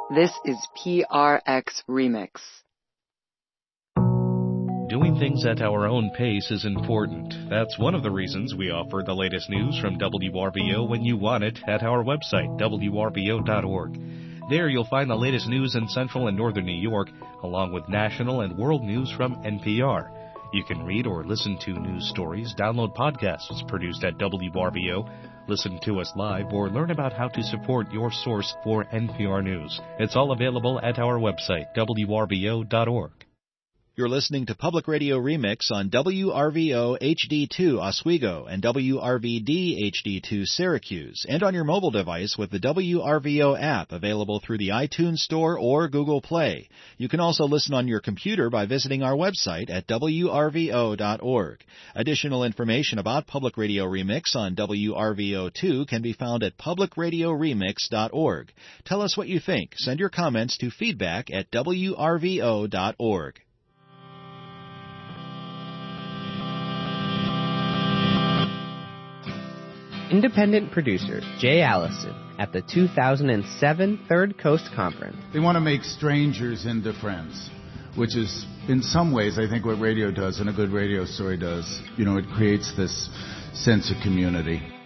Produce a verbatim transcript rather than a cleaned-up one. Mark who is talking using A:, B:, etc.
A: This is P R X Remix.
B: Doing things at our own pace is important. That's one of the reasons we offer the latest news from W R V O when you want it at our website, W R V O dot org. There you'll find the latest news in Central and Northern New York, along with national and world news from N P R. You can read or listen to news stories, download podcasts produced at W R V O, listen to us live, or learn about how to support your source for N P R News. It's all available at our website, W R V O dot org.
C: You're listening to Public Radio Remix on W R V O H D two Oswego and W R V D H D two Syracuse, and on your mobile device with the W R V O app available through the iTunes Store or Google Play. You can also listen on your computer by visiting our website at W R V O dot org. Additional information about Public Radio Remix on W R V O two can be found at Public Radio Remix dot org. Tell us what you think. Send your comments to feedback at W R V O dot org.
D: Independent producer Jay Allison at the two thousand seven Third Coast Conference.
E: They want to make strangers into friends, which is, in some ways, I think what radio does and a good radio story does. You know, it creates this sense of community.